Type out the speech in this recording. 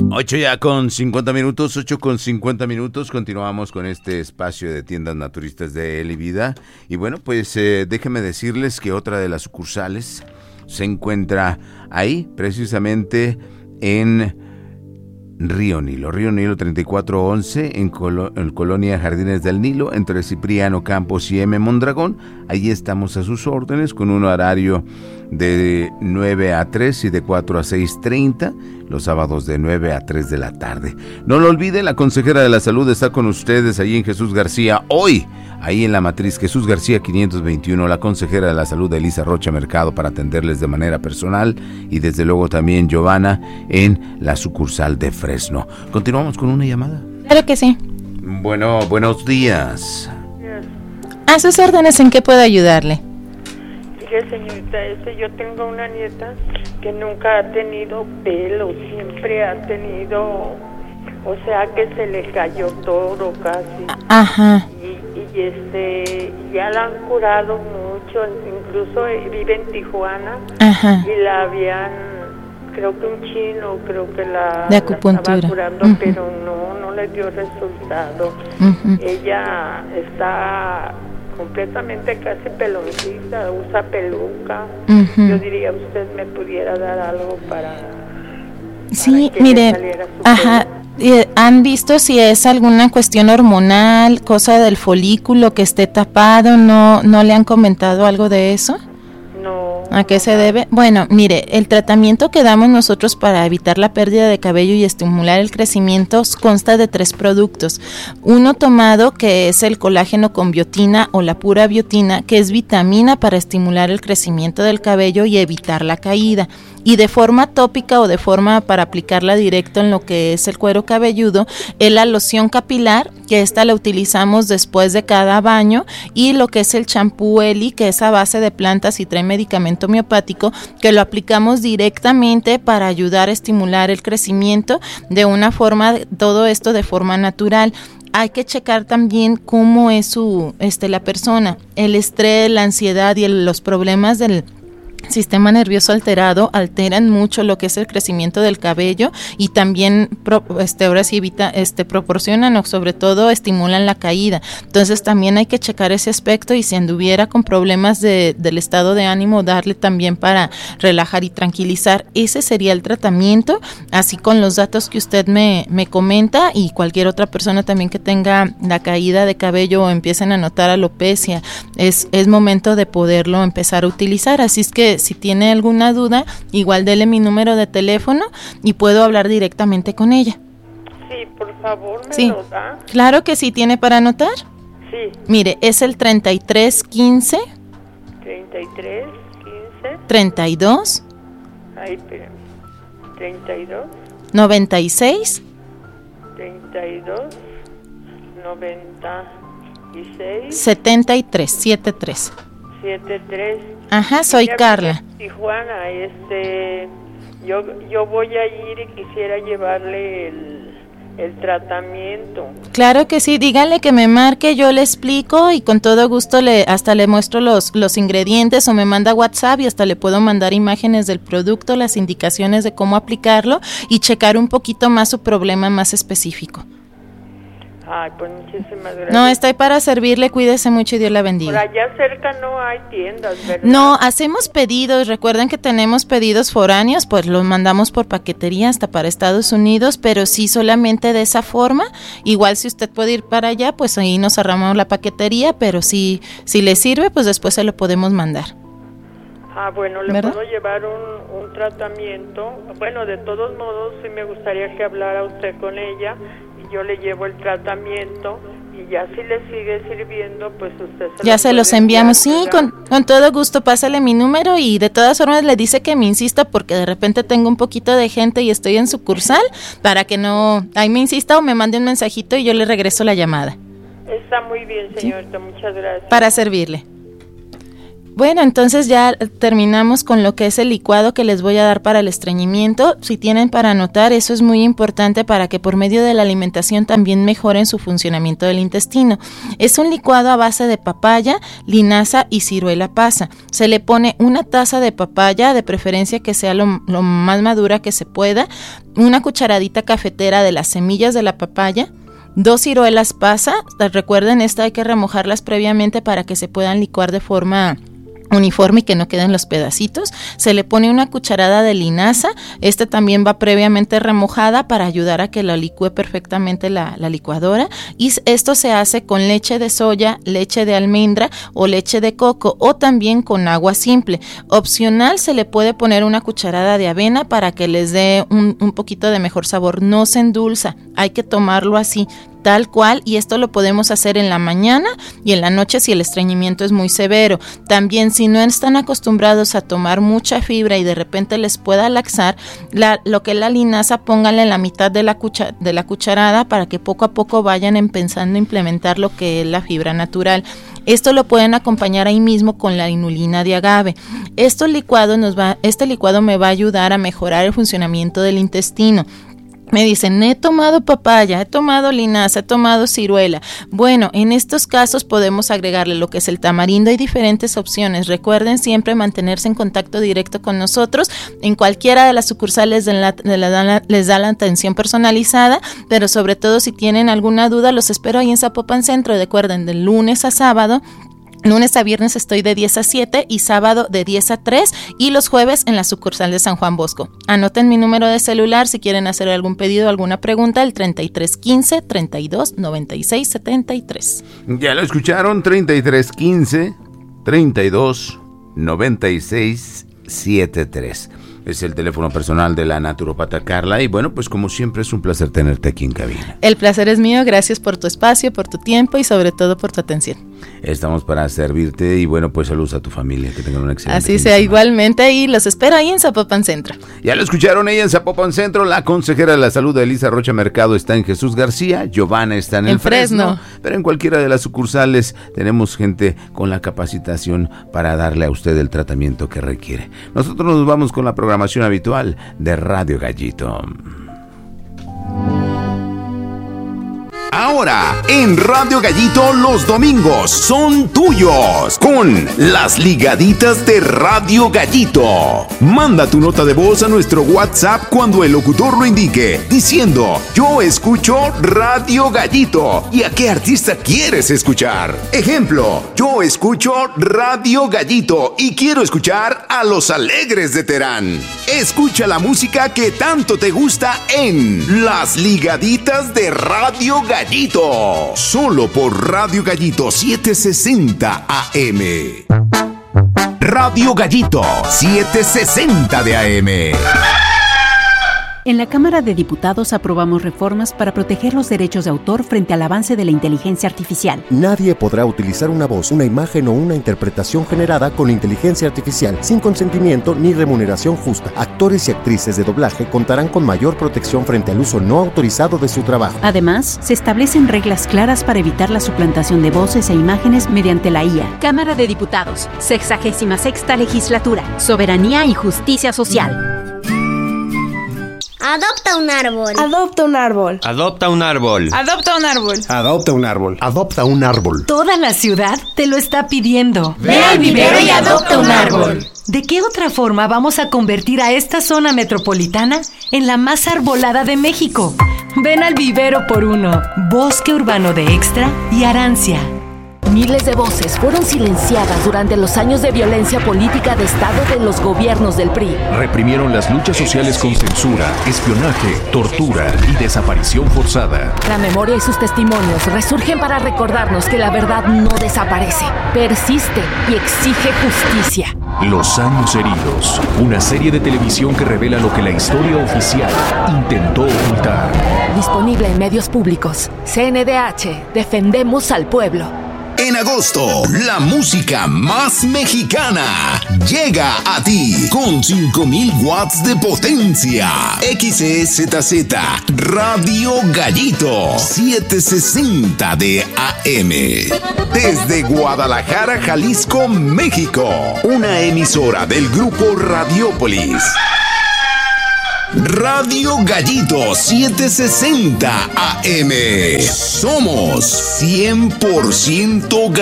8:50, continuamos con este espacio de tiendas naturistas de Él y Vida. Y bueno, pues déjenme decirles que otra de las sucursales se encuentra ahí, precisamente en Río Nilo 3411, en Colonia Jardines del Nilo, entre Cipriano Campos y M. Mondragón. Allí estamos a sus órdenes con un horario de 9 a 3 y de 4 a 6:30, los sábados de 9 a 3 de la tarde. No lo olviden, la consejera de la salud está con ustedes ahí en Jesús García, hoy, ahí en la matriz Jesús García 521, la consejera de la salud Elisa Rocha Mercado para atenderles de manera personal, y desde luego también Giovanna en la sucursal de Fresno. Continuamos con una llamada. Claro que sí. Bueno, buenos días. A sus órdenes, ¿en qué puedo ayudarle? Mire, señorita, yo tengo una nieta que nunca ha tenido pelo, siempre ha tenido, o sea que se le cayó todo casi. Ajá. Y ya la han curado mucho, incluso vive en Tijuana. Ajá. Y la habían, creo que un chino, de acupuntura. La estaba curando, uh-huh. Pero no le dio resultado. Uh-huh. Ella está completamente casi peloncita, usa peluca. Uh-huh. Yo diría, usted me pudiera dar algo para sí, que mire, le saliera su ajá, pelo. ¿Han visto si es alguna cuestión hormonal, cosa del folículo que esté tapado? ¿No le han comentado algo de eso? No. ¿A qué se debe? Bueno, mire, el tratamiento que damos nosotros para evitar la pérdida de cabello y estimular el crecimiento consta de 3 productos. Uno tomado, que es el colágeno con biotina o la pura biotina, que es vitamina para estimular el crecimiento del cabello y evitar la caída. Y de forma tópica o de forma para aplicarla directo en lo que es el cuero cabelludo, es la loción capilar, que esta la utilizamos después de cada baño, y lo que es el champú Eli, que es a base de plantas y trae medicamento homeopático, que lo aplicamos directamente para ayudar a estimular el crecimiento de una forma, todo esto de forma natural. Hay que checar también cómo es la persona, el estrés, la ansiedad y los problemas del sistema nervioso alterado alteran mucho lo que es el crecimiento del cabello, y también ahora sí proporcionan o sobre todo estimulan la caída. Entonces también hay que checar ese aspecto, y si anduviera con problemas del estado de ánimo, darle también para relajar y tranquilizar. Ese sería el tratamiento, así con los datos que usted me comenta, y cualquier otra persona también que tenga la caída de cabello o empiecen a notar alopecia, es momento de poderlo empezar a utilizar. Así es que si tiene alguna duda, igual dele mi número de teléfono y puedo hablar directamente con ella. Sí, por favor, ¿me sí. lo da? Claro que sí, ¿tiene para anotar? Sí. Mire, es el 3315 32 Ay, espérame. 32 96 96 73. Ajá, soy Carla. Tijuana, yo voy a ir y quisiera llevarle el tratamiento. Claro que sí, dígale que me marque, yo le explico y con todo gusto hasta le muestro los ingredientes, o me manda WhatsApp y hasta le puedo mandar imágenes del producto, las indicaciones de cómo aplicarlo y checar un poquito más su problema más específico. Ay, pues muchísimas gracias. No, estoy para servirle, cuídese mucho y Dios la bendiga. Por allá cerca no hay tiendas, ¿verdad? No, hacemos pedidos, recuerden que tenemos pedidos foráneos, pues los mandamos por paquetería hasta para Estados Unidos, pero sí solamente de esa forma. Igual si usted puede ir para allá, pues ahí nos ahorramos la paquetería, pero si le sirve, pues después se lo podemos mandar. Ah, bueno, le ¿verdad? puedo llevar un tratamiento. Bueno, de todos modos, sí me gustaría que hablara usted con ella. Yo le llevo el tratamiento y ya si le sigue sirviendo, pues usted ya se los enviamos. Sí, con todo gusto, pásale mi número, y de todas formas le dice que me insista porque de repente tengo un poquito de gente y estoy en sucursal, para que no, ahí me insista o me mande un mensajito y yo le regreso la llamada. Está muy bien, señorita, ¿sí? Muchas gracias. Para servirle. Bueno, entonces ya terminamos con lo que es el licuado que les voy a dar para el estreñimiento. Si tienen para anotar, eso es muy importante para que por medio de la alimentación también mejoren su funcionamiento del intestino. Es un licuado a base de papaya, linaza y ciruela pasa. Se le pone una taza de papaya, de preferencia que sea lo más madura que se pueda, una cucharadita cafetera de las semillas de la papaya, 2 ciruelas pasa. Recuerden, esta hay que remojarlas previamente para que se puedan licuar de forma uniforme y que no queden los pedacitos. Se le pone una cucharada de linaza, también va previamente remojada para ayudar a que la licúe perfectamente la licuadora, y esto se hace con leche de soya, leche de almendra o leche de coco, o también con agua simple. Opcional, se le puede poner una cucharada de avena para que les dé un poquito de mejor sabor. No se endulza, hay que tomarlo así, tal cual, y esto lo podemos hacer en la mañana y en la noche si el estreñimiento es muy severo. También, si no están acostumbrados a tomar mucha fibra y de repente les pueda laxar, lo que es la linaza, pónganle la mitad de la cucharada para que poco a poco vayan empezando a implementar lo que es la fibra natural. Esto lo pueden acompañar ahí mismo con la inulina de agave. Este licuado me va a ayudar a mejorar el funcionamiento del intestino. Me dicen, he tomado papaya, he tomado linaza, he tomado ciruela. Bueno, en estos casos podemos agregarle lo que es el tamarindo. Hay diferentes opciones. Recuerden siempre mantenerse en contacto directo con nosotros. En cualquiera de las sucursales les da la atención personalizada, pero sobre todo si tienen alguna duda, los espero ahí en Zapopan Centro. Recuerden, de lunes a sábado. Lunes a viernes estoy de 10 a 7 y sábado de 10 a 3 y los jueves en la sucursal de San Juan Bosco. Anoten mi número de celular si quieren hacer algún pedido, alguna pregunta, el 3315 32 96 73. Ya lo escucharon, 3315 32 96 73. Es el teléfono personal de la naturópata Carla y bueno, pues como siempre es un placer tenerte aquí en cabina. El placer es mío, gracias por tu espacio, por tu tiempo y sobre todo por tu atención. Estamos para servirte y bueno, pues saludos a tu familia, que tengan un excelente Así sea, igualmente, y los espero ahí en Zapopan Centro. Ya lo escucharon, ella en Zapopan Centro, la consejera de la salud de Elisa Rocha Mercado está en Jesús García, Giovanna está en el Fresno, pero en cualquiera de las sucursales tenemos gente con la capacitación para darle a usted el tratamiento que requiere. Nosotros nos vamos con la programación habitual de Radio Gallito. Ahora, en Radio Gallito, los domingos son tuyos con las ligaditas de Radio Gallito. Manda tu nota de voz a nuestro WhatsApp cuando el locutor lo indique, diciendo, yo escucho Radio Gallito. ¿Y a qué artista quieres escuchar? Ejemplo, yo escucho Radio Gallito y quiero escuchar a Los Alegres de Terán. Escucha la música que tanto te gusta en Las Ligaditas de Radio Gallito. Solo por Radio Gallito 760 AM. Radio Gallito 760 de AM. En la Cámara de Diputados aprobamos reformas para proteger los derechos de autor frente al avance de la inteligencia artificial. Nadie podrá utilizar una voz, una imagen o una interpretación generada con inteligencia artificial sin consentimiento ni remuneración justa. Actores y actrices de doblaje contarán con mayor protección frente al uso no autorizado de su trabajo. Además, se establecen reglas claras para evitar la suplantación de voces e imágenes mediante la IA. Cámara de Diputados, 66ª Legislatura, Soberanía y Justicia Social. Adopta un árbol. Adopta un árbol. Adopta un árbol. Adopta un árbol. Adopta un árbol. Adopta un árbol. Toda la ciudad te lo está pidiendo. Ve al vivero y adopta un árbol. ¿De qué otra forma vamos a convertir a esta zona metropolitana en la más arbolada de México? Ven al vivero por uno. Bosque Urbano de Extra y Arancia. Miles de voces fueron silenciadas durante los años de violencia política de Estado de los gobiernos del PRI. Reprimieron las luchas sociales con censura, espionaje, tortura y desaparición forzada. La memoria y sus testimonios resurgen para recordarnos que la verdad no desaparece, persiste y exige justicia. Los años heridos, una serie de televisión que revela lo que la historia oficial intentó ocultar. Disponible en medios públicos. CNDH, defendemos al pueblo. En agosto, la música más mexicana llega a ti con 5000 watts de potencia. XEZZ Radio Gallito 760 de AM. Desde Guadalajara, Jalisco, México. Una emisora del grupo Radiopolis. Radio Gallito 760 AM. Somos 100%